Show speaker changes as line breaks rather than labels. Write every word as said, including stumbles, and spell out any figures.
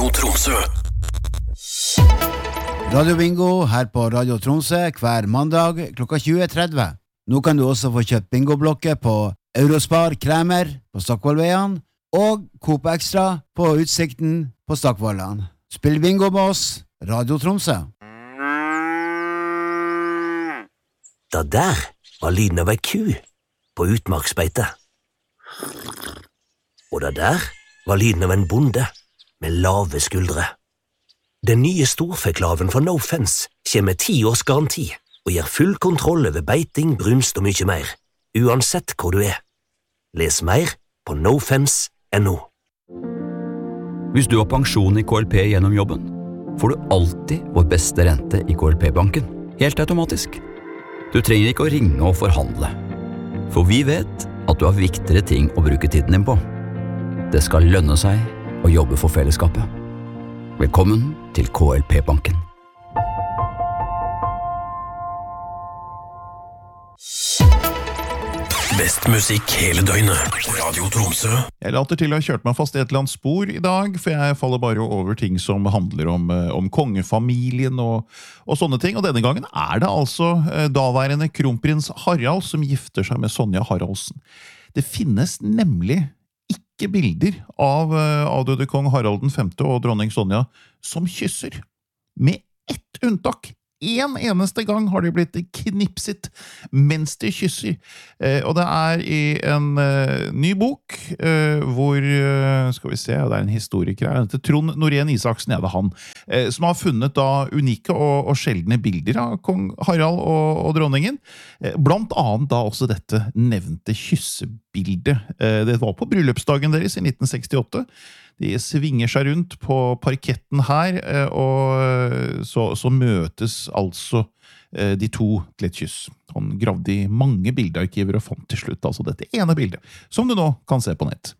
Tromsø.
Radio Bingo her på Radio Tromsø hver mandag klokka tjue tretti. Nå kan du også få kjøpt bingoblokker på Eurospar Kremer på Stockvollveien og Coop Extra på Utsikten på Stockvollan. Spill bingo med oss, Radio Tromsø.
Da der var lyden av ei ku på utmarksbeite. Og da der var lyden av en bonde med lave skuldre. Den nye storfeklaven fra No Fence kommer med ti års garanti og gir full kontroll over beiting, brunst og mye mer, uansett hvor du er. Les mer på nofence punktum no.
Hvis du har pensjon i K L P gjennom jobben, får du alltid vår beste rente i K L P-banken, helt automatisk. Du trenger ikke å ringe og forhandle, for vi vet at du har viktigere ting å bruke tiden din på. Det skal lønne seg å jobbe for fellesskapet. Velkommen til K L P-banken.
Best musikk hele døgnet på Radio Tromsø.
Jeg later til å ha kjørt meg fast i et eller annet spor i dag, for jeg faller bare over ting som handler om, om kongefamilien og, og sånne ting. Og denne gangen er det altså daværende kronprins Harald som gifter seg med Sonja Haraldsen. Det finnes nemlig ikke bilder av avdøde kong Harald den femte og dronning Sonja som kysser. Med ett unntak. En eneste gang har de blitt knipset mens de kysser. Eh, og det er i en eh, ny bok, eh, hvor, eh, skal vi se, det er en historiker her, Trond Norén Isaksen, ja det er han, eh, som har funnet da unike og, og sjeldne bilder av kong Harald og, og dronningen. Eh, blant annet da også dette nevnte kyssebildet. Eh, det var på bryllupsdagen deres i nitten sekstiåtte. De svinger seg rundt på parketten her, og så, så møtes altså de to til et kyss. Han gravde i mange bildearkiver og fant til slutt altså dette ene bildet, som du nå kan se på nett.